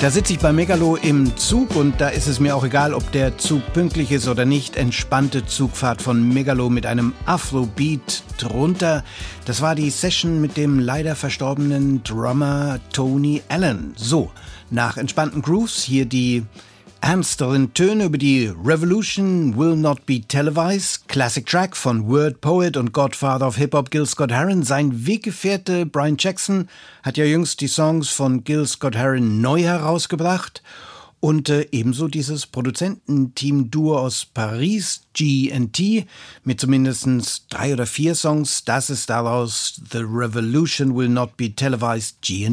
Da sitze ich bei Megalo im Zug und da ist es mir auch egal, ob der Zug pünktlich ist oder nicht. Entspannte Zugfahrt von Megalo mit einem Afrobeat drunter. Das war die Session mit dem leider verstorbenen Drummer Tony Allen. So, nach entspannten Grooves hier die ernsteren Töne über die Revolution Will Not Be Televised, Classic Track von Word Poet und Godfather of Hip-Hop Gil Scott-Heron. Sein Weggefährte Brian Jackson hat ja jüngst die Songs von Gil Scott-Heron neu herausgebracht. Und ebenso dieses Produzententeam-Duo aus Paris, G&T, mit zumindest 3 oder 4 Songs. Das ist daraus The Revolution Will Not Be Televised, G&T.